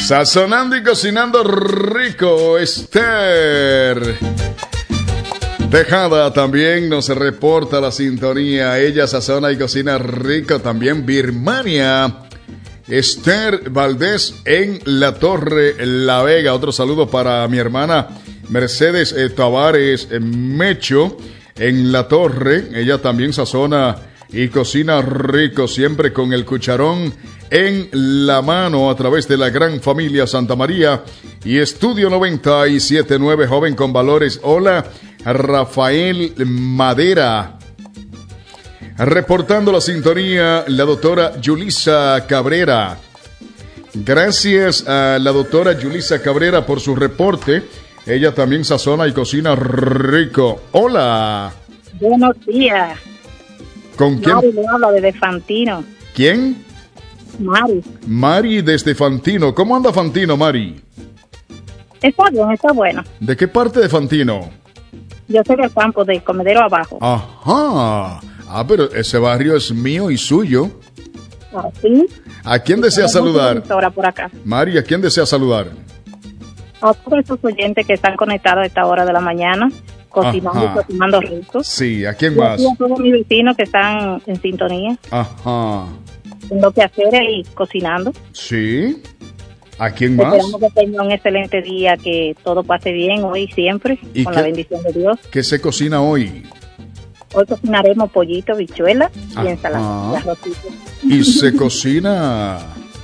Sazonando y cocinando rico, Esther Tejada también nos reporta la sintonía. Ella sazona y cocina rico también. Birmania. Esther Valdés en La Torre, La Vega. Otro saludo para mi hermana Mercedes Tavares Mecho en La Torre. Ella también sazona y cocina rico, siempre con el cucharón en la mano, a través de la gran familia Santa María y Estudio 97.9, joven con valores. Hola, Rafael Madera. Reportando la sintonía, la doctora Yulisa Cabrera. Gracias a la doctora Yulisa Cabrera por su reporte. Ella también sazona y cocina rico. Hola. Buenos días. ¿Con quién? Mari le habla desde Fantino. ¿Quién? Mari. Mari desde Fantino. ¿Cómo anda Fantino, Mari? Está bien, está bueno. ¿De qué parte de Fantino? Yo soy del campo, del Comedero Abajo. Ajá. Ah, pero ese barrio es mío y suyo. ¿Ah, sí? ¿A quién desea saludar? Por acá. Mari, ¿a quién desea saludar? A todos esos oyentes que están conectados a esta hora de la mañana, cocinando y cocinando ricos. Sí, ¿a quién y más? a todos mis vecinos que están en sintonía. Ajá. En lo que hacer y cocinando. Sí. ¿A quién más? Esperamos que tengan un excelente día, que todo pase bien hoy y siempre, con la bendición de Dios. ¿Qué se cocina hoy? Hoy cocinaremos pollito, bichuela y ensalada. Y se cocina.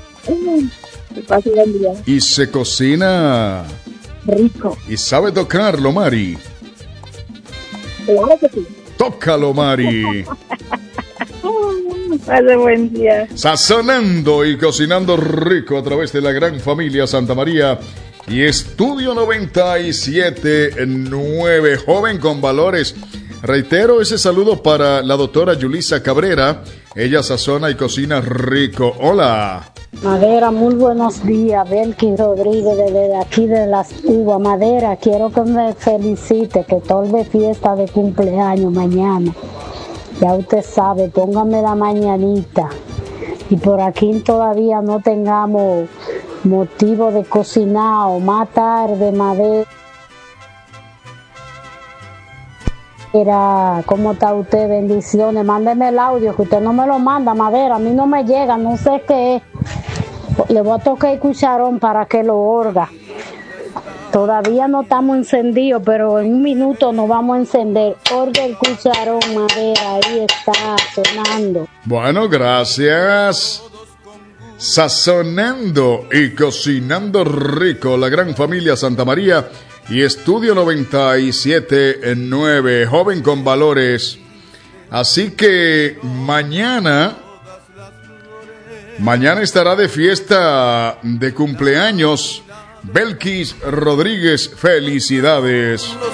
Y se cocina rico. Y sabe tocarlo, Mari. Claro que sí. Tócalo, Mari. Pase buen día. Sazonando y cocinando rico a través de la gran familia Santa María y Estudio 97.9, joven con valores. Reitero ese saludo para la doctora Yulisa Cabrera. Ella sazona y cocina rico. Hola. Madera, muy buenos días. Belki Rodríguez desde aquí de Las Uvas. Madera, quiero que me felicite, que torbe fiesta de cumpleaños mañana. Ya usted sabe, póngame la mañanita. Y por aquí todavía no tengamos motivo de cocinar o más tarde, Madera. ¿Cómo está usted? Bendiciones. Mándeme el audio, que usted no me lo manda, Madera. A mí no me llega, no sé qué es. Le voy a tocar el cucharón para que lo orga. Todavía no estamos encendidos, pero en un minuto nos vamos a encender. Orga el cucharón, Madera, ahí está sonando. Bueno, gracias. Sazonando y cocinando rico, la gran familia Santa María y Estudio 97.9, joven con valores. Así que mañana estará de fiesta de cumpleaños Belkis Rodríguez. Felicidades.